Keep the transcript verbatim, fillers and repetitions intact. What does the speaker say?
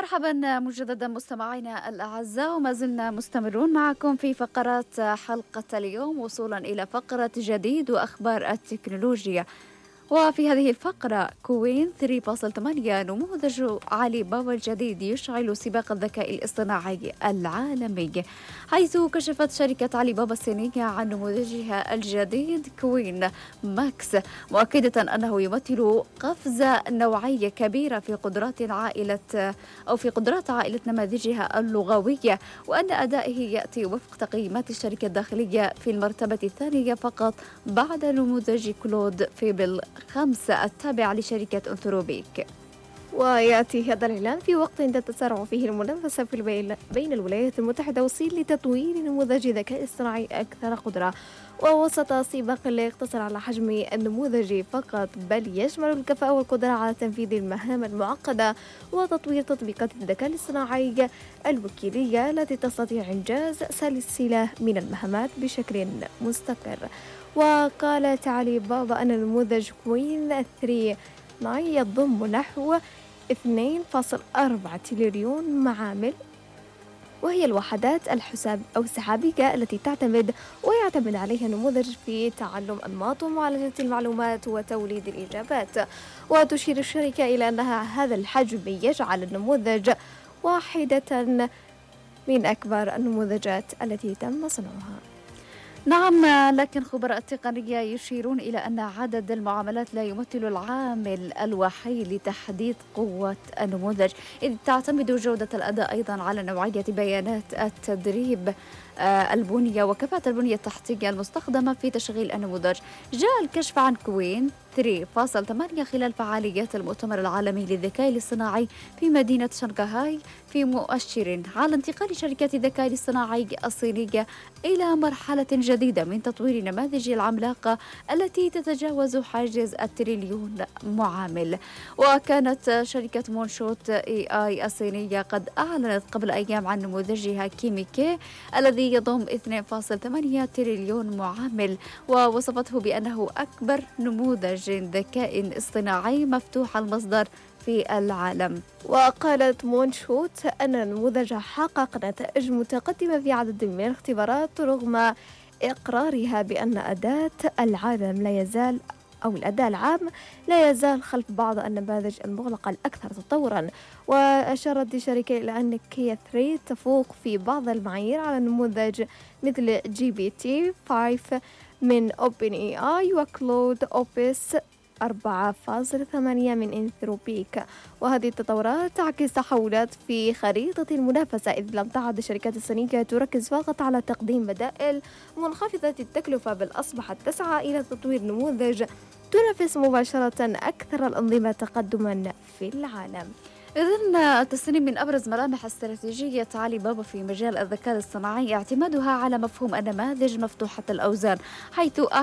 مرحبا مجددا مستمعينا الأعزاء، وما زلنا مستمرون معكم في فقرات حلقة اليوم وصولا إلى فقرة جديد وأخبار التكنولوجيا. وفي هذه الفقرة كوين ثلاثة فاصلة ثمانية نموذج علي بابا الجديد يشعل سباق الذكاء الاصطناعي العالمي، حيث كشفت شركة علي بابا الصينية عن نموذجها الجديد كوين ماكس، مؤكدة أنه يمثل قفزة نوعية كبيرة في قدرات عائلة أو في قدرات عائلة نماذجها اللغوية، وأن أدائه يأتي وفق تقييمات الشركة الداخلية في المرتبة الثانية فقط بعد نموذج كلود فيبل خمسة التابع لشركة أنثروبيك. ويأتي هذا الإعلان في وقت تتسارع فيه المنافسة في بين الولايات المتحدة والصين لتطوير نموذج ذكاء اصطناعي أكثر قدرة، ووسط سباق لا يقتصر على حجم النموذج فقط بل يشمل الكفاءة والقدرة على تنفيذ المهام المعقدة وتطوير تطبيقات الذكاء الاصطناعي الوكيلية التي تستطيع إنجاز سلسلة من المهمات بشكل مستقر. وقالت علي بابا أن نموذج كوين ثلاثة يضم نحو اثنين فاصلة أربعة تريليون معامل، وهي الوحدات الحساب أو السحابية التي تعتمد ويعتمد عليها النموذج في تعلم أنماط ومعالجة المعلومات وتوليد الإجابات. وتشير الشركة إلى أن هذا الحجم يجعل النموذج واحدة من أكبر النموذجات التي تم صنعها. نعم، لكن خبراء التقنية يشيرون إلى أن عدد المعاملات لا يمثل العامل الوحيد لتحديد قوة النموذج، إذ تعتمد جودة الأداء أيضا على نوعية بيانات التدريب البنية وكفاءة البنية التحتية المستخدمة في تشغيل النموذج. جاء الكشف عن كوين ثلاثة فاصلة ثمانية خلال فعاليات المؤتمر العالمي للذكاء الاصطناعي في مدينة شنغهاي، في مؤشر على انتقال شركات الذكاء الاصطناعي الصينية إلى مرحلة جديدة من تطوير نماذج العملاقة التي تتجاوز حاجز التريليون معامل. وكانت شركة مونشوت اي اي الصينية قد أعلنت قبل أيام عن نموذجها كيميكي الذي يضم اثنين فاصلة ثمانية تريليون معامل، ووصفته بأنه أكبر نموذج ذكاء اصطناعي مفتوح المصدر في العالم. وقالت مونشوت أن النموذج حقق نتائج متقدمة في عدد من الاختبارات رغم إقرارها بأن أداة العالم لا يزال أو الأداء العام لا يزال خلف بعض النماذج المغلقة الأكثر تطوراً. وأشارت الشركة إلى أن كيا ثلاثة تفوق في بعض المعايير على نموذج مثل جي بي تي خمسة من أوبن اي اي وكلود أوبس أربعة فاصلة ثمانية من أنثروبيك. وهذه التطورات تعكس تحولات في خريطة المنافسة، إذ لم تعد الشركات الصينية تركز فقط على تقديم بدائل منخفضة التكلفة، بل أصبحت تسعى إلى تطوير نموذج تنافس مباشرة أكثر الأنظمة تقدما في العالم. إذن التسنيم من أبرز ملامح استراتيجية علي بابا في مجال الذكاء الاصطناعي اعتمادها على مفهوم النماذج مفتوحة الأوزان، حيث